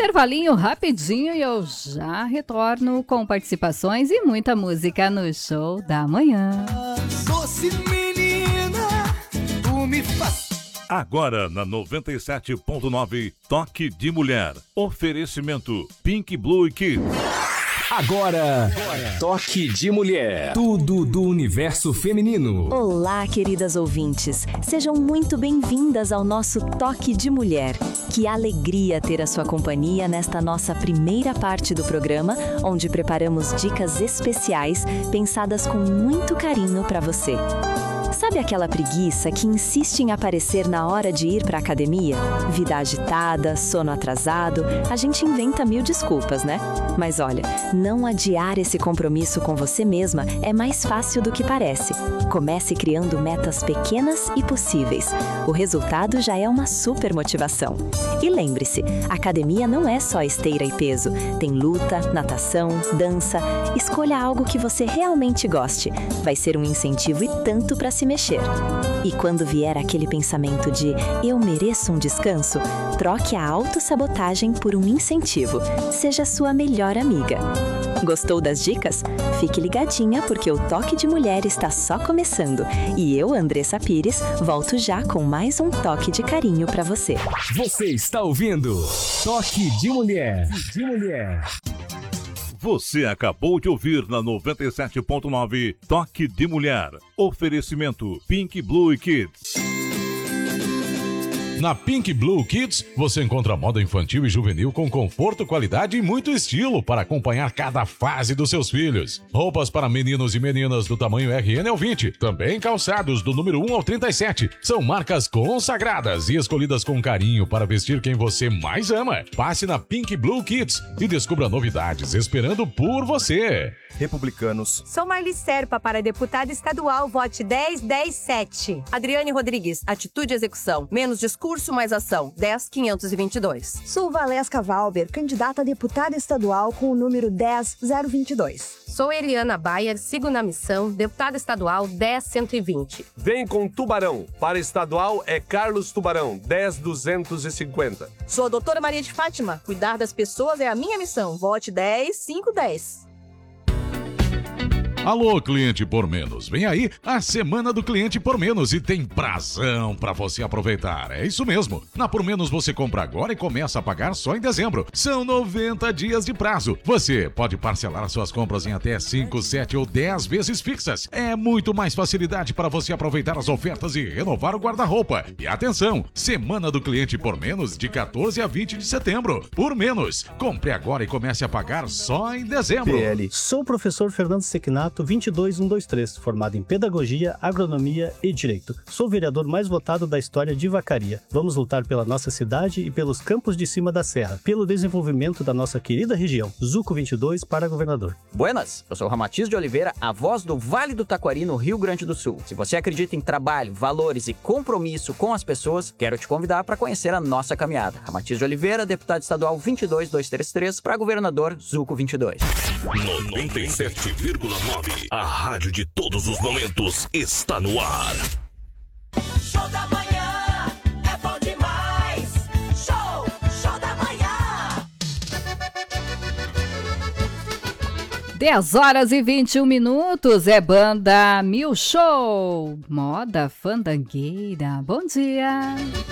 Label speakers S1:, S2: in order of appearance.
S1: intervalinho rapidinho e eu já retorno com participações e muita música no Show da Manhã.
S2: Doce menina, tu me faz.
S3: Agora na 97.9, Toque de Mulher. Oferecimento Pink Blue Kids.
S4: Agora, Toque de Mulher. Tudo do universo feminino.
S5: Olá, queridas ouvintes. Sejam muito bem-vindas ao nosso Toque de Mulher. Que alegria ter a sua companhia nesta nossa primeira parte do programa, onde preparamos dicas especiais pensadas com muito carinho para você. Sabe aquela preguiça que insiste em aparecer na hora de ir para a academia? Vida agitada, sono atrasado, a gente inventa mil desculpas, né? Mas olha, não adiar esse compromisso com você mesma é mais fácil do que parece. Comece criando metas pequenas e possíveis. O resultado já é uma super motivação. E lembre-se, academia não é só esteira e peso. Tem luta, natação, dança. Escolha algo que você realmente goste. Vai ser um incentivo e tanto para se mexer. E quando vier aquele pensamento de eu mereço um descanso, troque a autossabotagem por um incentivo. Seja sua melhor amiga. Gostou das dicas? Fique ligadinha porque o Toque de Mulher está só começando. E eu, Andressa Pires, volto já com mais um toque de carinho para você.
S4: Você está ouvindo Toque de Mulher.
S3: Você acabou de ouvir na 97.9 Toque de Mulher. Oferecimento Pink Blue Kids.
S6: Na Pink Blue Kids, você encontra moda infantil e juvenil com conforto, qualidade e muito estilo para acompanhar cada fase dos seus filhos. Roupas para meninos e meninas do tamanho RN ao 20, também calçados do número 1 ao 37. São marcas consagradas e escolhidas com carinho para vestir quem você mais ama. Passe na Pink Blue Kids e descubra novidades esperando por você.
S7: Republicanos.
S8: Sou Marli Serpa para deputada estadual, vote 10-10-7. Adriane Rodrigues, atitude e execução. Menos discurso, mais ação. 10.522.
S9: Sou Valesca Valber, candidata a deputada estadual com o número 10.022.
S8: Sou Eliana Bayer, sigo na missão, deputada estadual 10.120.
S10: Vem com Tubarão. Para estadual é Carlos Tubarão, 10.250.
S11: Sou a doutora Maria de Fátima. Cuidar das pessoas é a minha missão. Vote 10-5-10.
S6: Alô, cliente por menos. Vem aí a semana do cliente por menos e tem prazão pra você aproveitar. É isso mesmo. Na Por Menos você compra agora e começa a pagar só em dezembro. São 90 dias de prazo. Você pode parcelar suas compras em até 5, 7 ou 10 vezes fixas. É muito mais facilidade para você aproveitar as ofertas e renovar o guarda-roupa. E atenção, semana do cliente por menos de 14 a 20 de setembro. Por menos. Compre agora e comece a pagar só em dezembro.
S12: PL. Sou o professor Fernando Sequinato, 22123, formado em Pedagogia, Agronomia e Direito. Sou o vereador mais votado da história de Vacaria. Vamos lutar pela nossa cidade e pelos campos de cima da serra, pelo desenvolvimento da nossa querida região. Zuco 22 para governador.
S13: Buenas, eu sou Ramatiz de Oliveira, a voz do Vale do Taquari, no Rio Grande do Sul. Se você acredita em trabalho, valores e compromisso com as pessoas, quero te convidar para conhecer a nossa caminhada. Ramatiz de Oliveira, deputado estadual 22233 para governador Zuco 22.
S3: 97,9. A rádio de todos os momentos está no ar.
S2: Show da manhã é bom demais. Show da manhã.
S1: 10h21 é Banda Mil Show. Moda fandangueira. Bom dia.